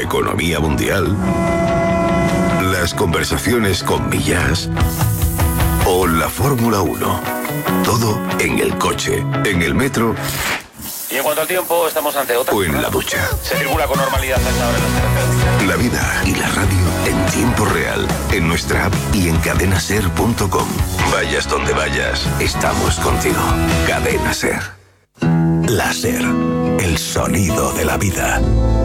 economía mundial, las conversaciones con Millás o la Fórmula 1. Todo en el coche, en el metro. Y en cuanto al tiempo, estamos ante otra. O en la ducha. Se circula con normalidad a esta hora en las carreteras. La vida y la radio en tiempo real, en nuestra app y en cadenaser.com. Vayas donde vayas, estamos contigo. Cadena Ser. La Ser, el sonido de la vida.